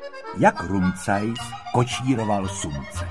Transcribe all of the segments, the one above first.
jak Rumcajs kočíroval sumce.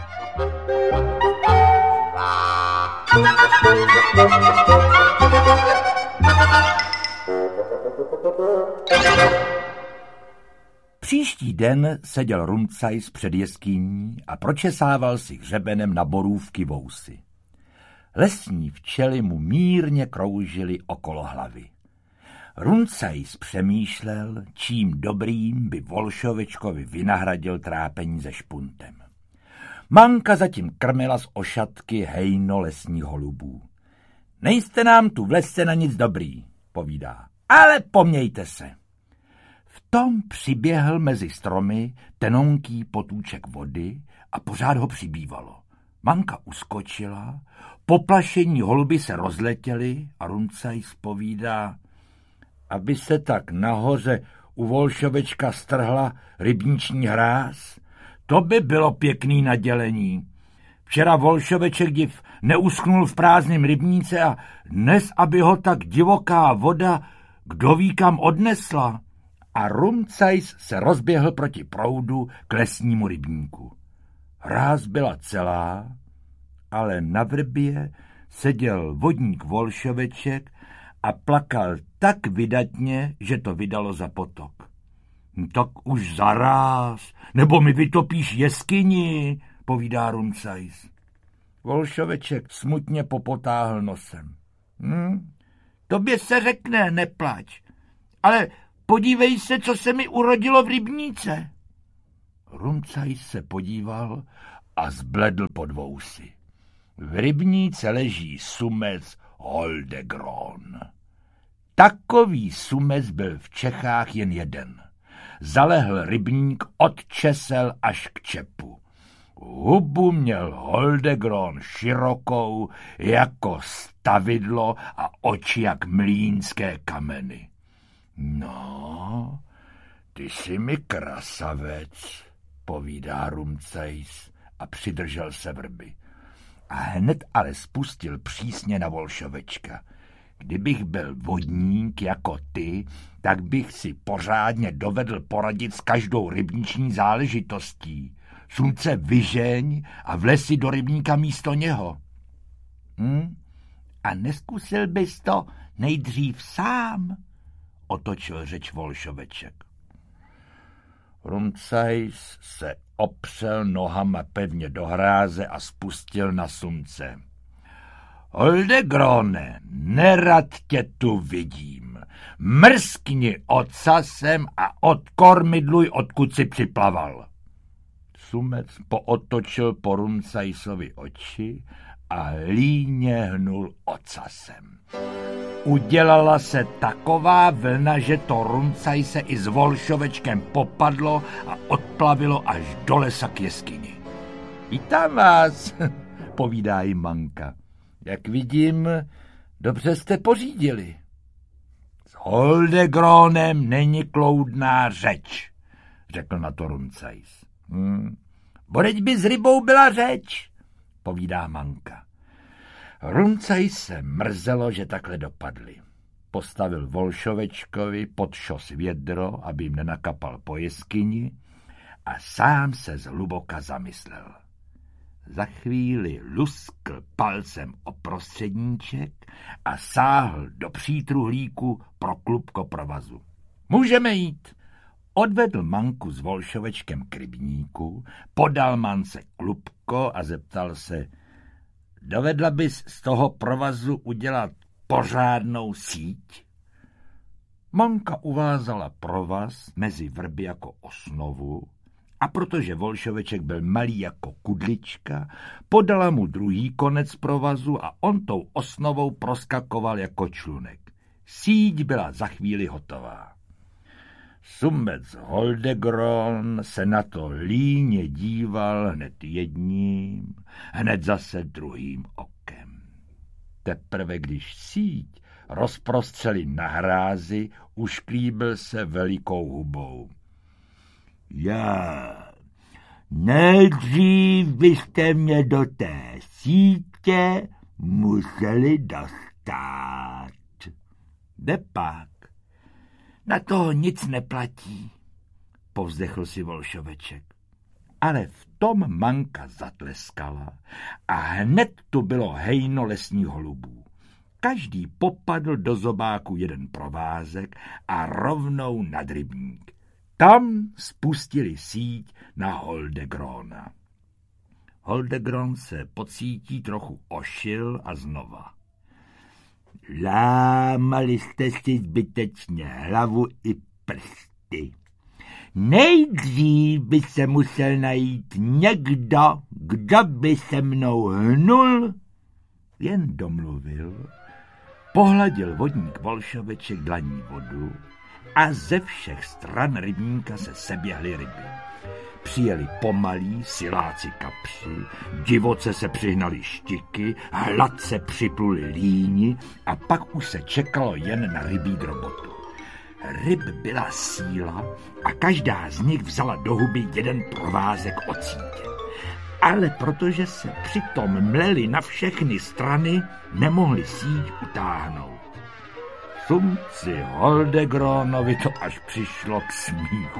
Příští den seděl Rumcajs před jeskyní a pročesával si hřebenem na borůvky vousy. Lesní včely mu mírně kroužily okolo hlavy. Rumcajs přemýšlel, čím dobrým by Volšovečkovi vynahradil trápení se špuntem. Manka zatím krmila z ošatky hejno lesních holubů. Nejste nám tu v lese na nic dobrý, povídá, ale pomějte se. V tom přiběhl mezi stromy tenonký potůček vody a pořád ho přibývalo. Manka uskočila, poplašení holuby se rozletěly a Rumcajs povídá, aby se tak nahoře u Volšovečka strhla rybniční hráz, to by bylo pěkný nadělení. Včera Volšoveček div neuschnul v prázdném rybníce a dnes, aby ho tak divoká voda kdo ví kam odnesla. A Rumcajs se rozběhl proti proudu k lesnímu rybníku. Hráz byla celá, ale na vrbě seděl vodník Volšoveček a plakal tak vydatně, že to vydalo za potok. Tak už zaráz, nebo mi vytopíš jeskyni, povídá Rumcajs. Volšoveček smutně popotáhl nosem. Tobě se řekne, neplač, ale podívej se, co se mi urodilo v rybníce. Rumcajs se podíval a zbledl pod vousy. V rybníce leží sumec Holdegron. Takový sumec byl v Čechách jen jeden. Zalehl rybník od česel až k čepu. Hubu měl Holdegron širokou jako stavidlo a oči jak mlýnské kameny. No, ty jsi mi krasavec, povídá Rumcajs a přidržel se vrby. A hned ale spustil přísně na Volšovečka. Kdybych byl vodník jako ty, tak bych si pořádně dovedl poradit s každou rybniční záležitostí. Slunce vyžeň a vlez si do rybníka místo něho. A neskusil bys to nejdřív sám? Otočil řeč Volšoveček. Rumcajs se opřel nohama pevně do hráze a spustil na sumce. Holdegrone, nerad tě tu vidím. Mrskni ocasem a odkormidluj, odkud si připlaval. Sumec pootočil po Rumcajsovi oči a líně hnul ocasem. Udělala se taková vlna, že to Rumcajse i s Volšovečkem popadlo a odplavilo až do lesa k jeskyni. Vítám vás, povídá jim Manka. Jak vidím, dobře jste pořídili. S Holdegronem není kloudná řeč, řekl na to Rumcajs. Bodeď by s rybou byla řeč, povídá Manka. Rumcajs se mrzelo, že takhle dopadli. Postavil Volšovečkovi pod šos vědro, aby jim nenakapal po jeskyni, a sám se zhluboka zamyslel. Za chvíli luskl palcem o prostředníček a sáhl do přítruhlíku pro klubko provazu. Můžeme jít. Odvedl Manku s Volšovečkem k rybníku, podal Mance klubko a zeptal se, dovedla bys z toho provazu udělat pořádnou síť? Manka uvázala provaz mezi vrby jako osnovu a protože Volšoveček byl malý jako kudlička, podala mu druhý konec provazu a on tou osnovou proskakoval jako člunek. Síť byla za chvíli hotová. Sumec Holdegron se na to líně díval hned jedním, hned zase druhým okem. Teprve když síť rozprostřeli na hrázi, ušklíbil se velikou hubou. Já, nejdřív byste mě do té sítě museli dostat. Depak, na toho nic neplatí. povzdechl si Volšoveček. Ale v tom Manka zatleskala a hned tu bylo hejno lesních holubů. Každý popadl do zobáku jeden provázek a rovnou nad rybník. Tam spustili síť na Holdegrona. Holdegron se pocítí trochu ošil a znova. Lámali jste si zbytečně hlavu i prsty. Nejdřív by se musel najít někdo, kdo by se mnou hnul. Jen domluvil, pohladil vodník Volšoveček dlaní vodu a ze všech stran rybníka se seběhly ryby. Přijeli pomalí siláci kapři, divoce se přihnali štiky, hladce připluli líni a pak už se čekalo jen na rybí drobotu. Ryb byla síla a každá z nich vzala do huby jeden provázek od sítě. Ale protože se přitom mleli na všechny strany, nemohli síť utáhnout. Sumci Holdegronovi to až přišlo k smíchu.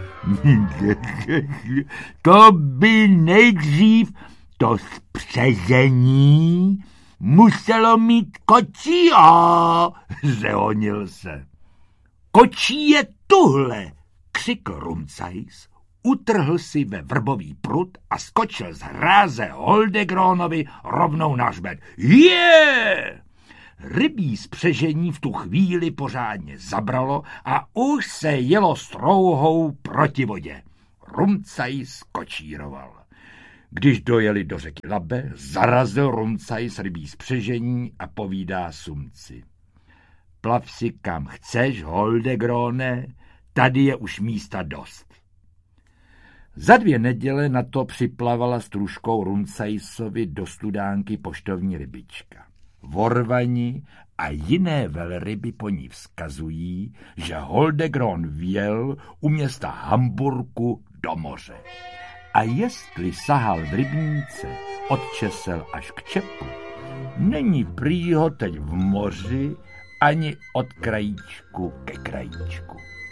To by nejdřív to spřezení muselo mít kočího, zehonil se. Kočí je tuhle, křikl Rumcajs, utrhl si ve vrbový prut a skočil z hráze Holdegronovi rovnou na hřbet. Je! Rybí spřežení v tu chvíli pořádně zabralo a už se jelo strouhou proti vodě. Rumcajs kočíroval. Když dojeli do řeky Labe, zarazil Rumcajs rybí spřežení a povídá Sumci. Plav si kam chceš, Holdegrone, tady je už místa dost. Za 2 neděle na to připlavala s Truškou Rumcajsovi do studánky poštovní rybička. Vorvani a jiné velryby po ní vzkazují, že Holdegron vjel u města Hamburku do moře. A jestli sahal v rybníce od česel až k čepu, není prý ho teď v moři ani od krajíčku ke krajíčku.